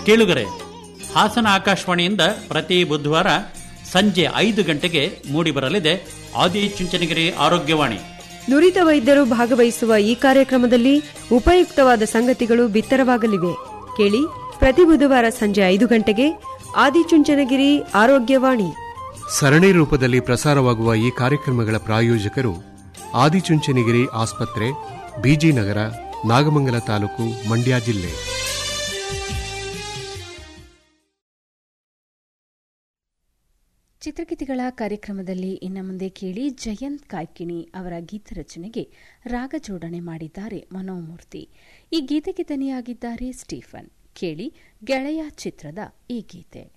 ಕೇಳುಗರೆ, ಹಾಸನ ಆಕಾಶವಾಣಿಯಿಂದ ಪ್ರತಿ ಬುಧವಾರ ಸಂಜೆ 5 ಗಂಟೆಗೆ ಮೂಡಿಬರಲಿದೆ ಆದಿಚುಂಚನಗಿರಿ ಆರೋಗ್ಯವಾಣಿ. ನುರಿತ ವೈದ್ಯರು ಭಾಗವಹಿಸುವ ಈ ಕಾರ್ಯಕ್ರಮದಲ್ಲಿ ಉಪಯುಕ್ತವಾದ ಸಂಗತಿಗಳು ಬಿತ್ತರವಾಗಲಿವೆ. ಕೇಳಿ, ಪ್ರತಿ ಬುಧವಾರ ಸಂಜೆ 5 ಗಂಟೆಗೆ ಆದಿಚುಂಚನಗಿರಿ ಆರೋಗ್ಯವಾಣಿ. ಸರಣಿ ರೂಪದಲ್ಲಿ ಪ್ರಸಾರವಾಗುವ ಈ ಕಾರ್ಯಕ್ರಮಗಳ ಪ್ರಾಯೋಜಕರು ಆದಿಚುಂಚನಗಿರಿ ಆಸ್ಪತ್ರೆ, ಬಿಜಿ ನಗರ, ನಾಗಮಂಗಲ ತಾಲೂಕು, ಮಂಡ್ಯ ಜಿಲ್ಲೆ. ಚಿತ್ರಗೀತೆಗಳ ಕಾರ್ಯಕ್ರಮದಲ್ಲಿ ಇನ್ನು ಮುಂದೆ ಕೇಳಿ, ಜಯಂತ್ ಕಾಯ್ಕಿಣಿ ಅವರ ಗೀತರಚನೆಗೆ ರಾಗ ಜೋಡಣೆ ಮಾಡಿದ್ದಾರೆ ಮನೋಮೂರ್ತಿ. ಈ ಗೀತೆಗೆ ದನಿಯಾಗಿದ್ದಾರೆ ಸ್ಟೀಫನ್. ಕೇಳಿ, ಗೆಳೆಯ ಚಿತ್ರದ ಈ ಗೀತೆ.